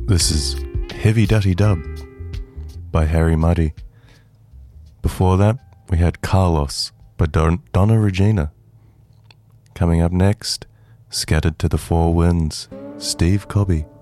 This is Heavy Dutty Dub by Harry Muddy. Before that, we had Carlos by Donna Regina. Coming up next, Scattered to the Four Winds, Steve Cobby.